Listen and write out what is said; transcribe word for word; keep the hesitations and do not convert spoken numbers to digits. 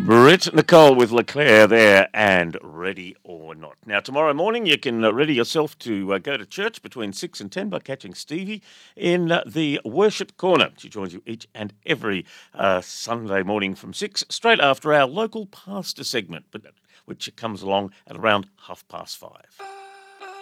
Britt Nicole with Leclerc there and Ready or Not. Now, tomorrow morning you can uh, ready yourself to uh, go to church between six and ten by catching Stevie in uh, the Worship Corner. She joins you each and every uh, Sunday morning from six, straight after our local pastor segment, but which comes along at around half past five.